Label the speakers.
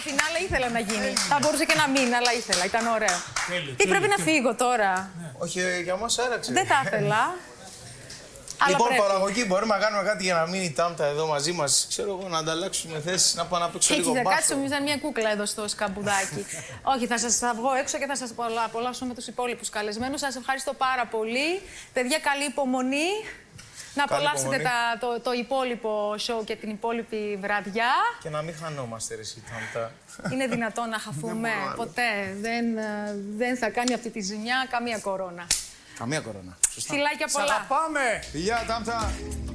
Speaker 1: φινάλε ήθελα να γίνει. Θα μπορούσε και να μείνει, αλλά ήθελα. Ήταν ωραίο. Τι πρέπει να φύγω τώρα.
Speaker 2: Όχι, για μας άραξε.
Speaker 1: Δεν θα ήθελα.
Speaker 2: Λοιπόν, παραγωγή, μπορούμε να κάνουμε κάτι για να μείνει η Τάμτα εδώ μαζί μας. Ξέρω εγώ, να ανταλλάξουμε θέσεις, να πάω να παίξω λίγο μπάσκετ.
Speaker 1: Κάτσε, μου ήταν μια κούκλα εδώ στο σκαμπουδάκι. Όχι, θα βγω έξω και θα σας απολαύσω με τους υπόλοιπους καλεσμένους. Σας ευχαριστώ πάρα πολύ. Παιδιά, καλή υπομονή. Να απολαύσετε το υπόλοιπο show και την υπόλοιπη βραδιά.
Speaker 2: Και να μην χανόμαστε, ρε Τάμτα.
Speaker 1: Είναι δυνατόν να χαθούμε? Ποτέ. Δεν θα κάνει αυτή τη ζημιά καμία κορώνα.
Speaker 2: Καμία κορώνα. Σωστά.
Speaker 1: Φιλάκια πολλά.
Speaker 3: Σ' αγαπάμε. Γεια, Τάμτα.